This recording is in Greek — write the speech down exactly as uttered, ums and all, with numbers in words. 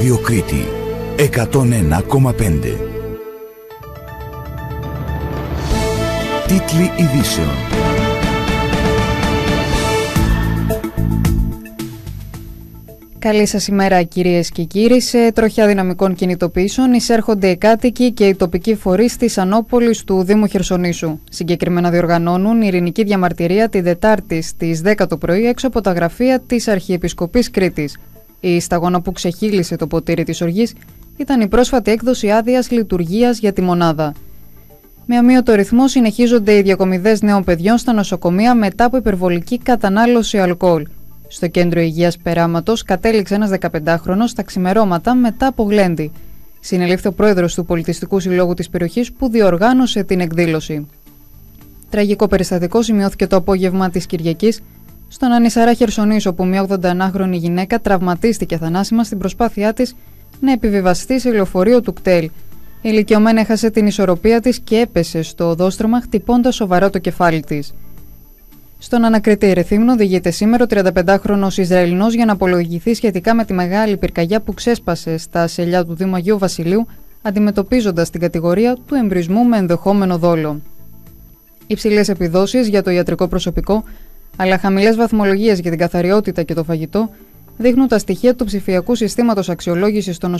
Ράδιο Κρήτη εκατόν ένα κόμμα πέντε. Τίτλοι ειδήσεων. Καλή σας ημέρα κυρίες και κύριοι. Σε τροχιά δυναμικών κινητοποιήσεων εισέρχονται οι κάτοικοι και οι τοπικοί φορείς της Ανόπολης του Δήμου Χερσονήσου. Συγκεκριμένα διοργανώνουν ειρηνική διαμαρτυρία την Δετάρτη στις δέκα το πρωί έξω από τα γραφεία της Αρχιεπισκοπής Κρήτης. Η σταγόνα που ξεχύλισε το ποτήρι της οργής ήταν η πρόσφατη έκδοση άδειας λειτουργίας για τη μονάδα. Με αμύωτο ρυθμό συνεχίζονται οι διακομιδές νέων παιδιών στα νοσοκομεία μετά από υπερβολική κατανάλωση αλκοόλ. Στο κέντρο υγείας Περάματος κατέληξε ένας δεκαπεντάχρονος στα ξημερώματα μετά από γλέντι. Συνελήφθη ο πρόεδρος του Πολιτιστικού Συλλόγου της περιοχής που διοργάνωσε την εκδήλωση. Τραγικό περιστατικό σημειώθηκε το απόγευμα της Κυριακής στον Ανισαρά Χερσονήσου, όπου μια ογδονταενάχρονη γυναίκα τραυματίστηκε θανάσιμα στην προσπάθειά της να επιβιβαστεί σε λεωφορείο του κτέλ. Η ηλικιωμένη έχασε την ισορροπία της και έπεσε στο οδόστρωμα, χτυπώντας σοβαρά το κεφάλι της. Στον ανακριτή Ερεθύμνο διηγείται σήμερα ο τριανταπεντάχρονος Ισραηλινός για να απολογηθεί σχετικά με τη μεγάλη πυρκαγιά που ξέσπασε στα σελιά του Δήμου Αγίου Βασιλείου, αντιμετωπίζοντας την κατηγορία του εμπρισμού με ενδεχόμενο δόλο. Υψηλές επιδόσεις για το ιατρικό προσωπικό, αλλά χαμηλές βαθμολογίες για την καθαριότητα και το φαγητό, δείχνουν τα στοιχεία του ψηφιακού συστήματος αξιολόγησης των